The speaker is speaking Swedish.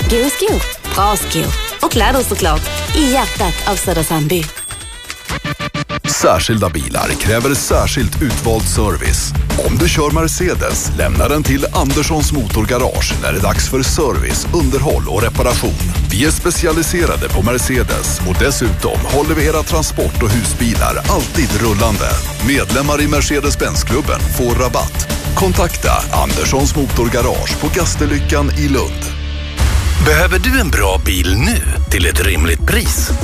Go-sko, bra skor och kläder såklart i hjärtat av Södra Sandby. Särskilda bilar kräver särskilt utvald service. Om du kör Mercedes, lämna den till Anderssons Motorgarage när det är dags för service, underhåll och reparation. Vi är specialiserade på Mercedes och dessutom håller vi era transport- och husbilar alltid rullande. Medlemmar i Mercedes-Benz-klubben får rabatt. Kontakta Anderssons Motorgarage på Gasterlyckan i Lund. Behöver du en bra bil nu till ett rimligt pris?